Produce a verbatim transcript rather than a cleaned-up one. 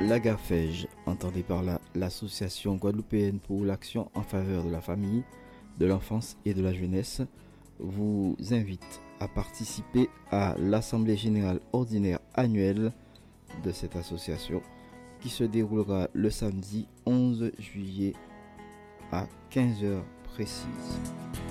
L'AGAFEJ, entendez par là l'Association guadeloupéenne pour l'action en faveur de la famille, de l'enfance et de la jeunesse, vous invite à participer à l'Assemblée générale ordinaire annuelle de cette association qui se déroulera le samedi onze juillet à quinze heures précises.